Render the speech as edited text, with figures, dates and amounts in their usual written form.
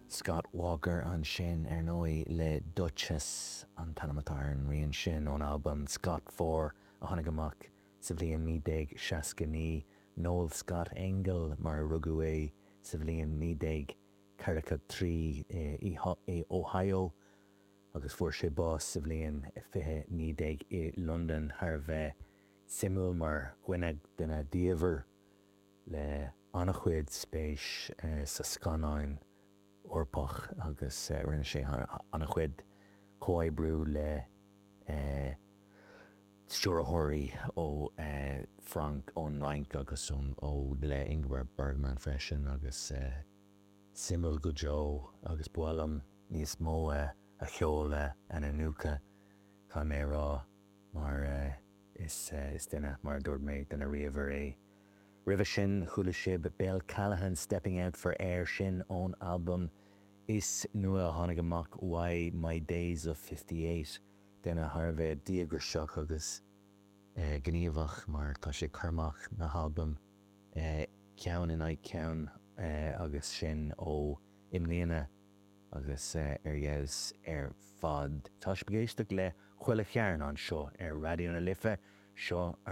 Scott Walker an sin nói le Duchess an tanamatar an rion sin ón album Scott 4 a tháinig amach sa bhliain 1969. Noel Scott Engel mar rugadh é sa bhliain 1943 i Ohio agus fuair sé bás sa bhliain 2019 i London thar bheith simú mar chuineadh duine díomhar le annachhuid spéis sa scanáin orpach agus rinne sé annachhuid cóibrú le stúrathirí ó Frank ón Rank agus ó le Ingmar Bergman freisin agus simú go Joe agus bualam níos mó a cheola an anucha cha mé rá mar is duine mar dúirt mé duine riamhar é. Ribh sin chuala sibh Bill Callahan stepping out for air sin ón album is nua a tháinig amach Why My Days of 58 duine thar bheith díogar seach agus gníomhach mar tá sé carmach na album ceann in ag ceann agus sin ó imlíana agus dheis ar fad. Tá sé begéisteach le chuile chearn an seo ar Radio na Lifa seo